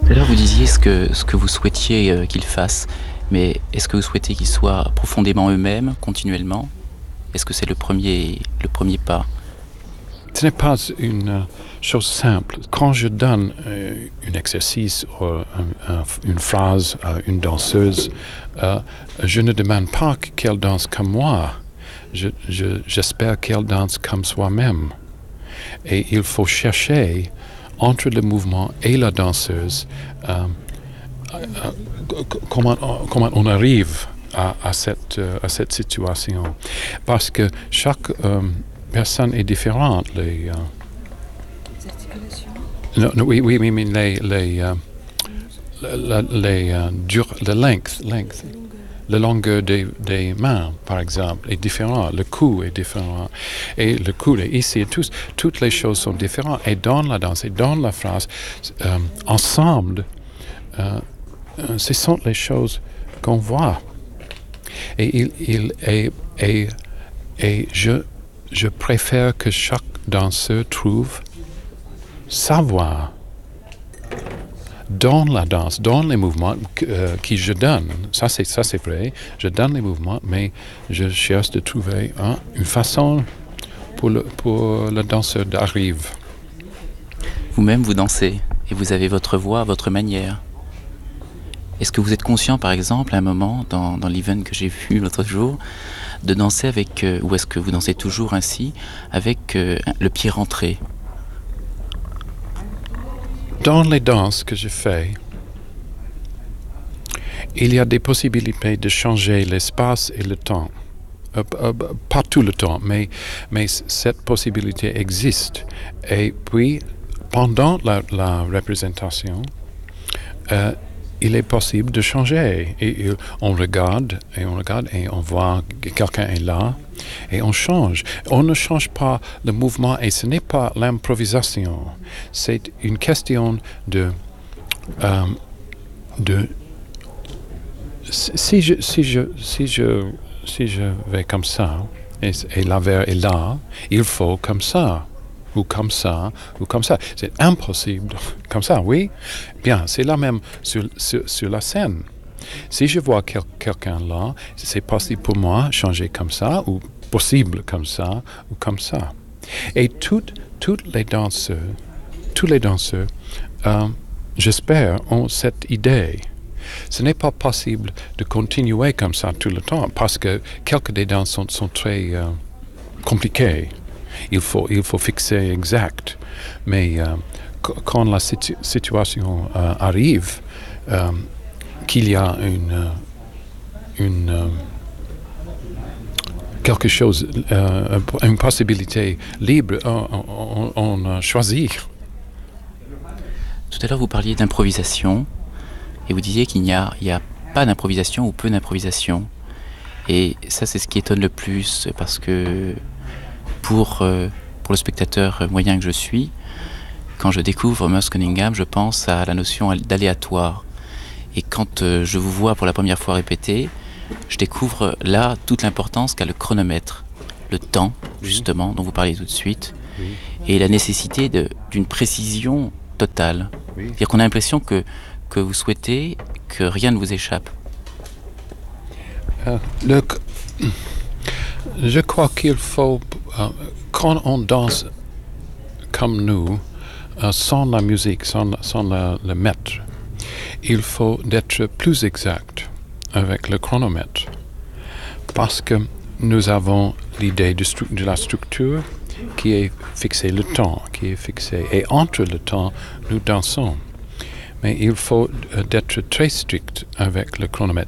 D'ailleurs, vous disiez ce que vous souhaitiez qu'ils fassent, mais est-ce que vous souhaitez qu'ils soient profondément eux-mêmes, continuellement? Est-ce que c'est le premier pas? Ce n'est pas une chose simple. Quand je donne un exercice ou une phrase à une danseuse, je ne demande pas qu'elle danse comme moi. J'espère qu'elle danse comme soi-même. Et il faut chercher entre le mouvement et la danseuse comment on arrive à cette situation. Parce que chaque personne est différente. Les articulations. Non, oui, mais la length. La longueur des mains, par exemple, est différente. Le cou est différent. Et le cou est ici. Toutes les choses sont différentes. Et dans la danse et dans la phrase, ensemble, ce sont les choses qu'on voit. Et je préfère que chaque danseur trouve sa voix dans la danse, dans les mouvements que je donne. Ça c'est vrai. Je donne les mouvements, mais je cherche de trouver une façon pour le danseur d'arriver. Vous-même, vous dansez, et vous avez votre voix, votre manière. Est-ce que vous êtes conscient, par exemple, à un moment, dans l'event que j'ai vu l'autre jour, de danser avec, ou est-ce que vous dansez toujours ainsi, avec le pied rentré? Dans les danses que je fais, il y a des possibilités de changer l'espace et le temps. Pas tout le temps, mais cette possibilité existe. Et puis, pendant la représentation, il est possible de changer. Et on regarde et on voit que quelqu'un est là et on change. On ne change pas le mouvement et ce n'est pas l'improvisation. C'est une question de si je vais comme ça et la verre est là, il faut comme ça. Ou comme ça, ou comme ça. C'est impossible. Comme ça, oui. Bien, c'est la même sur la scène. Si je vois quelqu'un là, c'est possible pour moi changer comme ça, ou possible comme ça, ou comme ça. Et tous les danseurs, j'espère, ont cette idée. Ce n'est pas possible de continuer comme ça tout le temps, parce que quelques des danses sont très compliquées. Il faut fixer exact. Mais quand la situation arrive, qu'il y a quelque chose, une possibilité libre, on choisit. Tout à l'heure, vous parliez d'improvisation, et vous disiez qu'il n'y a pas d'improvisation ou peu d'improvisation. Et ça, c'est ce qui étonne le plus, parce que pour le spectateur moyen que je suis, quand je découvre Merce Cunningham, je pense à la notion d'aléatoire. Et quand je vous vois pour la première fois répéter, je découvre là toute l'importance qu'a le chronomètre, le temps, justement, dont vous parliez tout de suite, et la nécessité d'une précision totale. C'est-à-dire qu'on a l'impression que vous souhaitez que rien ne vous échappe. Je crois qu'il faut, quand on danse comme nous, sans la musique, sans le maître, il faut être plus exact avec le chronomètre. Parce que nous avons l'idée de la structure qui est fixée, le temps qui est fixé. Et entre le temps, nous dansons. Mais il faut être très strict avec le chronomètre.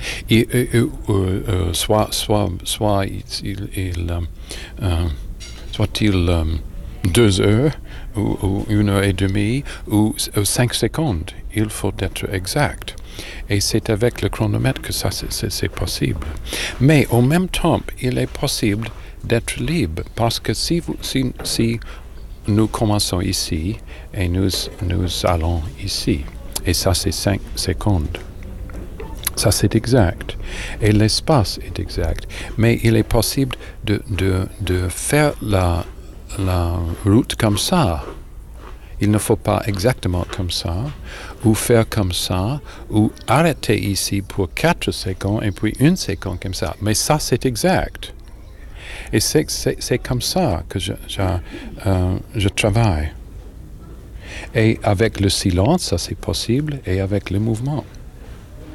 Soit-il 2 heures, ou 1 heure et demie, ou 5 secondes. Il faut être exact. Et c'est avec le chronomètre que ça c'est possible. Mais en même temps, il est possible d'être libre. Parce que si nous commençons ici et nous allons ici, et ça c'est 5 secondes. Ça c'est exact. Et l'espace est exact. Mais il est possible de faire la route comme ça. Il ne faut pas exactement comme ça, ou faire comme ça, ou arrêter ici pour 4 secondes et puis 1 seconde comme ça. Mais ça, c'est exact. Et c'est comme ça que je travaille. Et avec le silence, ça c'est possible, et avec le mouvement.